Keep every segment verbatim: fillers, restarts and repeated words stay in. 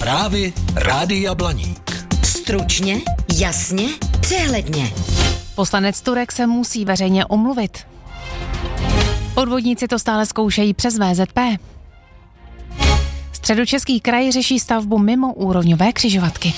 Zprávy Rádia Blaník. Stručně, jasně, přehledně. Poslanec Turek se musí veřejně omluvit. Podvodníci to stále zkoušejí přes V Z P. Středočeský kraj řeší stavbu mimo úrovňové křižovatky.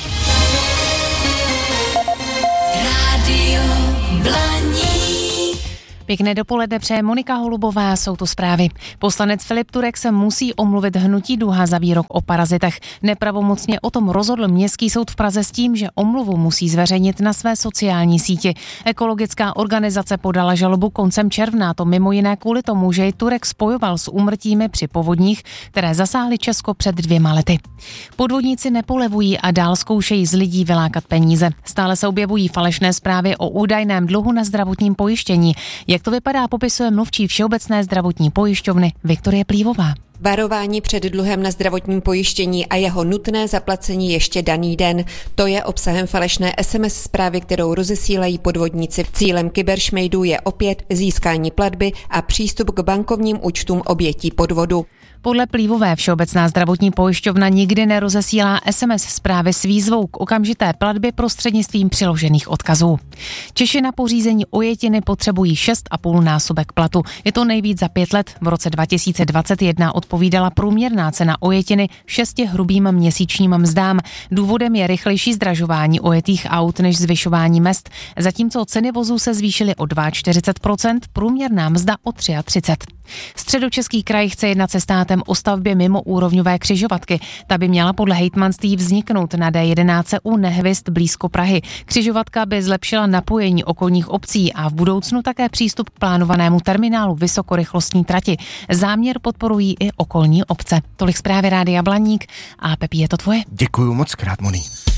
Rádio Blaník. Pěkné dopoledne přeje Monika Holubová, jsou tu zprávy. Poslanec Filip Turek se musí omluvit hnutí Duha za výrok o parazitech. Nepravomocně o tom rozhodl Městský soud v Praze s tím, že omluvu musí zveřejnit na své sociální síti. Ekologická organizace podala žalobu koncem června, to mimo jiné kvůli tomu, že ji Turek spojoval s úmrtími při povodních, které zasáhly Česko před dvěma lety. Podvodníci nepolevují a dál zkoušejí z lidí vylákat peníze. Stále se objevují falešné zprávy o údajném dluhu na zdravotním pojištění. Jak to vypadá, popisuje mluvčí Všeobecné zdravotní pojišťovny Viktorie Plívová. Varování před dluhem na zdravotním pojištění a jeho nutné zaplacení ještě daný den. To je obsahem falešné es em es zprávy, kterou rozesílají podvodníci. Cílem kyberšmejdů je opět získání platby a přístup k bankovním účtům obětí podvodu. Podle Plívové Všeobecná zdravotní pojišťovna nikdy nerozesílá es em es zprávy s výzvou k okamžité platbě prostřednictvím přiložených odkazů. Češi na pořízení ojetiny potřebují šest a půl násobek platu. Je to nejvíc za pět let. V roce dva tisíce dvacet jedna odpovídala průměrná cena ojetiny šesti hrubým měsíčním mzdám. Důvodem je rychlejší zdražování ojetých aut než zvyšování mezd. Zatímco ceny vozů se zvýšily o čtyřicet dva procent, průměrná mzda o třicet tři procent. Středočeský kraj chce jednat se státem o stavbě mimo úrovňové křižovatky. Ta by měla podle hejtmanství vzniknout na D jedenáct u Nehvězd blízko Prahy. Křižovatka by zlepšila napojení okolních obcí a v budoucnu také přístup k plánovanému terminálu vysokorychlostní trati. Záměr podporují i okolní obce. Tolik zprávy Rádia Blaník a Pepi, je to tvoje. Děkuju moc krát, Moni.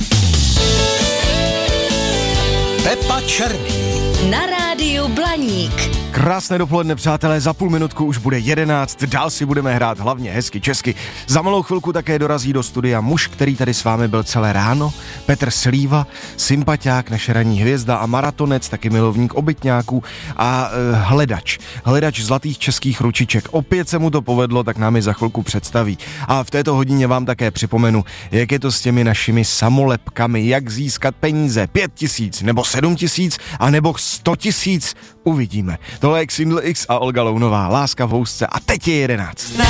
Pepa Černý. Na Rádiu Blaník. Krásné dopoledne, přátelé, za půl minutku už bude jedenáct, dál si budeme hrát hlavně hezky česky. Za malou chvilku také dorazí do studia muž, který tady s vámi byl celé ráno, Petr Slíva, sympatiák, naše ranní hvězda a maratonec, taky milovník obytňáků a e, hledač, hledač zlatých českých ručiček. Opět se mu to povedlo, tak nám je za chvilku představí. A v této hodině vám také připomenu, jak je to s těmi našimi samolepkami, jak získat peníze, pět tisíc nebo sedm tisíc a nebo sto tisíc, uvidíme. Tohle je Xindl X a Olga Lounová, Láska v housce a teď je jedenáct.